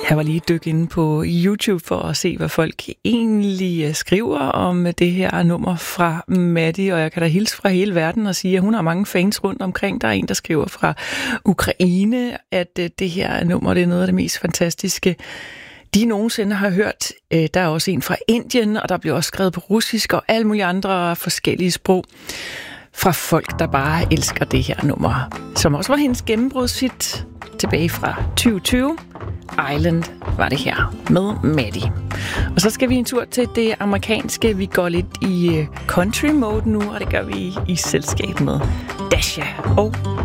Jeg var lige dykket inde på YouTube for at se, hvad folk egentlig skriver om det her nummer fra Maddie, og jeg kan da hilse fra hele verden og sige, at hun har mange fans rundt omkring. Der er en, der skriver fra Ukraine, at det her nummer det er noget af det mest fantastiske, de nogensinde har hørt. Der er også en fra Indien, og der bliver også skrevet på russisk og alle mulige andre forskellige sprog fra folk, der bare elsker det her nummer, som også var hendes gennembrudshit tilbage fra 2020. Island var det her med Maddie. Og så skal vi en tur til det amerikanske. Vi går lidt i country mode nu, og det gør vi i selskab med Dasha og